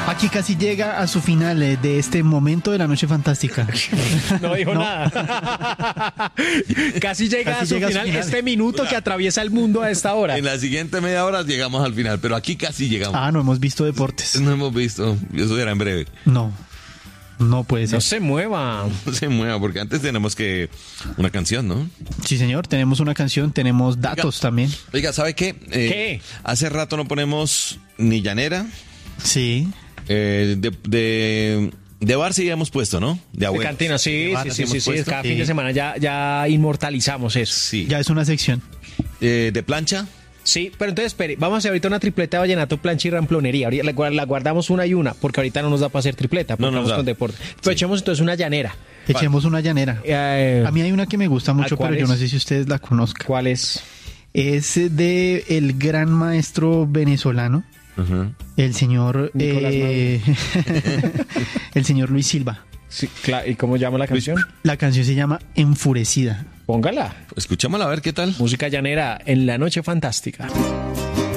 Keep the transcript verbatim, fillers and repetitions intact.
Aquí casi llega a su final eh, de este momento de la noche fantástica. No dijo ¿No? nada. Casi llega, Casi a, su llega a su final, final. este minuto que atraviesa el mundo a esta hora. En la siguiente media hora llegamos al final, pero aquí casi llegamos. Ah, no hemos visto deportes. No hemos visto, eso era en breve. No, no puede ser. No se mueva. No se mueva, porque antes tenemos que... Una canción, ¿no? Sí, señor, tenemos una canción, tenemos datos Oiga. también. Oiga, ¿sabe qué? Eh, ¿Qué? Hace rato no ponemos ni llanera. Sí. Eh, de, de, de bar sí ya hemos puesto, ¿no? De De abuelos. cantina, sí, De bar sí, sí sí, hemos sí, sí. puesto. Cada Sí. fin de semana ya, ya inmortalizamos eso. Sí. Ya es una sección. Eh, de plancha. Sí, pero entonces, espere, vamos a hacer ahorita una tripleta de vallenato, plancha y ramplonería. Ahorita la, guar- la guardamos una y una, porque ahorita no nos da para hacer tripleta, porque No nos vamos da. con deporte. Pero echemos entonces una llanera. Echemos una llanera. Eh, A mí hay una que me gusta mucho, ¿cuál pero yo es? no sé si ustedes la conozcan. ¿Cuál es? Es de el gran maestro venezolano, Ajá. el señor Nicolás eh, el señor Luis Silva. Sí, cla- ¿Y cómo llama la canción? La canción se llama Enfurecida. Póngala. Escuchámosla a ver qué tal. Música llanera en la noche fantástica.